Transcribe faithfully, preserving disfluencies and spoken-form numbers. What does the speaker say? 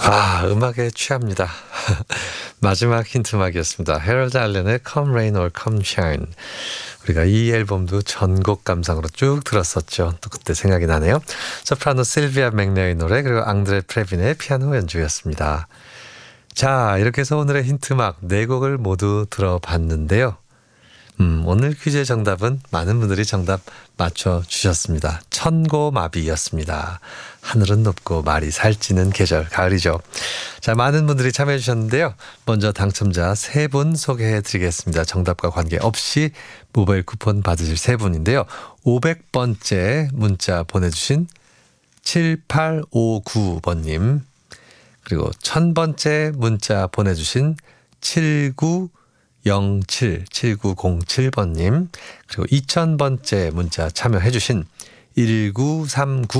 아, 음악에 취합니다. 마지막 힌트 음악이었습니다. 헤럴드 알렌의 Come Rain or Come Shine. 우리가 이 앨범도 전곡 감상으로 쭉 들었었죠. 또 그때 생각이 나네요. 소프라노 실비아 맥레의 노래, 그리고 앙드레 프레빈의 피아노 연주였습니다. 자, 이렇게 해서 오늘의 힌트 음악 네 곡을 모두 들어봤는데요. 음, 오늘 퀴즈의 정답은 많은 분들이 정답 맞춰주셨습니다. 천고마비였습니다. 하늘은 높고 말이 살찌는 계절, 가을이죠. 자, 많은 분들이 참여해 주셨는데요. 먼저 당첨자 세 분 소개해 드리겠습니다. 정답과 관계없이 모바일 쿠폰 받으실 세 분인데요. 오백 번째 문자 보내주신 칠팔오구 번님, 그리고 천 번째 문자 보내주신 칠구영칠, 칠구공칠 번님, 그리고 이천 번째 문자 참여해 주신 일구삼구